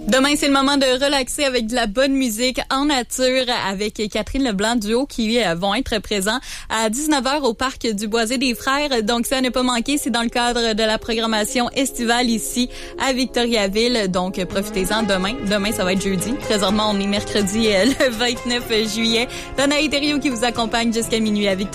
Demain, c'est le moment de relaxer avec de la bonne musique en nature avec Catherine Leblanc duo qui vont être présents à 19h au parc du Boisé des Frères. Donc, ça à ne pas manquer, c'est dans le cadre de la programmation estivale ici à Victoriaville. Donc, profitez-en demain. Demain, ça va être jeudi. Présentement, on est mercredi le 29 juillet. Danaï Thériault qui vous accompagne jusqu'à minuit à Victoriaville.